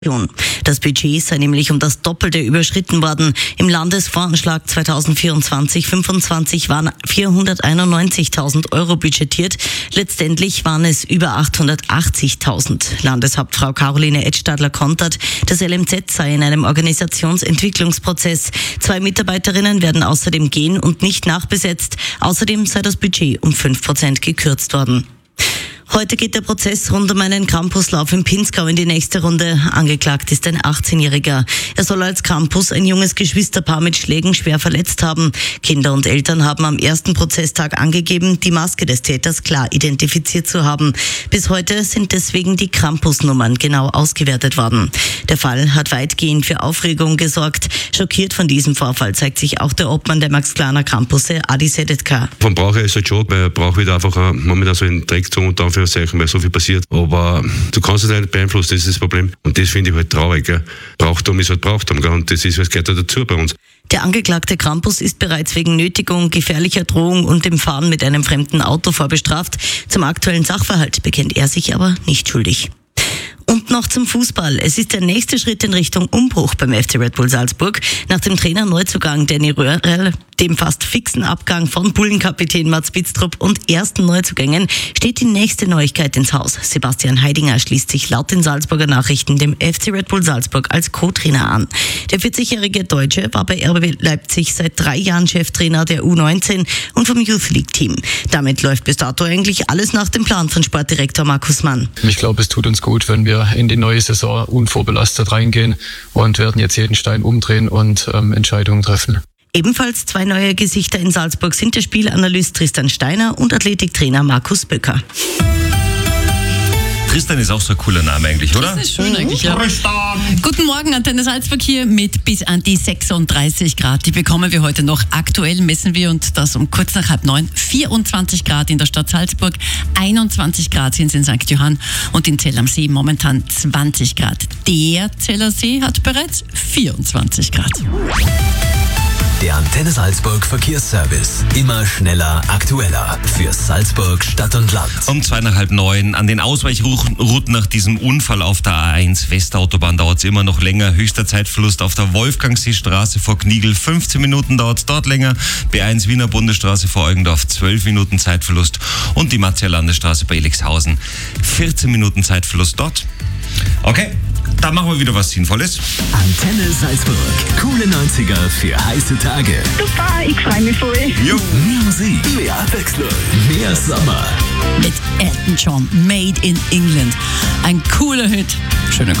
Das Budget sei nämlich um das Doppelte überschritten worden. Im Landesvoranschlag 2024/25 waren 491.000 Euro budgetiert. Letztendlich waren es über 880.000. Landeshauptfrau Caroline Edstadler kontert, das LMZ sei in einem Organisationsentwicklungsprozess. 2 Mitarbeiterinnen werden außerdem gehen und nicht nachbesetzt. Außerdem sei das Budget um 5% gekürzt worden. Heute geht der Prozess rund um einen Krampuslauf im Pinzgau in die nächste Runde. Angeklagt ist ein 18-Jähriger. Er soll als Krampus ein junges Geschwisterpaar mit Schlägen schwer verletzt haben. Kinder und Eltern haben am ersten Prozesstag angegeben, die Maske des Täters klar identifiziert zu haben. Bis heute sind deswegen die Krampusnummern genau ausgewertet worden. Der Fall hat weitgehend für Aufregung gesorgt. Schockiert von diesem Vorfall zeigt sich auch der Obmann der Max-Kleiner Krampusse, Adi Sedetka. Vom Brauch her ist es schon, weil er braucht wieder einfach momentan so einen Dreck zu und dafür weil so viel passiert. Aber du kannst es nicht beeinflussen, das ist das Problem. Und das finde ich halt traurig. Gell. Brauchtum ist halt Brauchtum. Gell. Und das gehört halt dazu bei uns. Der angeklagte Krampus ist bereits wegen Nötigung, gefährlicher Drohung und dem Fahren mit einem fremden Auto vorbestraft. Zum aktuellen Sachverhalt bekennt er sich aber nicht schuldig. Und noch zum Fußball. Es ist der nächste Schritt in Richtung Umbruch beim FC Red Bull Salzburg. Nach dem Trainer-Neuzugang Danny Röhrl, dem fast fixen Abgang von Bullenkapitän Mats Wittstrup und ersten Neuzugängen steht die nächste Neuigkeit ins Haus. Sebastian Heidinger schließt sich laut den Salzburger Nachrichten dem FC Red Bull Salzburg als Co-Trainer an. Der 40-jährige Deutsche war bei RB Leipzig seit 3 Jahren Cheftrainer der U19 und vom Youth League Team. Damit läuft bis dato eigentlich alles nach dem Plan von Sportdirektor Markus Mann. Ich glaube, es tut uns gut, wenn wir in die neue Saison unvorbelastet reingehen und werden jetzt jeden Stein umdrehen und Entscheidungen treffen. Ebenfalls 2 neue Gesichter in Salzburg sind der Spielanalyst Tristan Steiner und Athletiktrainer Markus Böcker. Tristan ist auch so ein cooler Name eigentlich, oder? Das ist schön eigentlich, ja. Guten Morgen, Antenne Salzburg hier mit bis an die 36 Grad. Die bekommen wir heute noch. Aktuell messen wir und das um kurz nach 8:30. 24 Grad in der Stadt Salzburg, 21 Grad sind es in St. Johann und in Zell am See momentan 20 Grad. Der Zeller See hat bereits 24 Grad. Der Antenne Salzburg Verkehrsservice. Immer schneller, aktueller. Für Salzburg, Stadt und Land. Um 8:30 an den Ausweichrouten nach diesem Unfall auf der A1 Westautobahn dauert es immer noch länger. Höchster Zeitverlust auf der Wolfgangseestraße vor Kniegel. 15 Minuten dauert es dort länger. B1 Wiener Bundesstraße vor Eugendorf 12 Minuten Zeitverlust. Und die Marzia-Landesstraße bei Elixhausen 14 Minuten Zeitverlust dort. Okay, dann machen wir wieder was Sinnvolles. Antenne Salzburg. Coole 90er für heiße Tage. Super, ich freue mich voll. Jo. Mehr Musik, mehr Abwechslung, mehr Sommer. Mit Elton John, Made in England. Ein cooler Hit. Schönen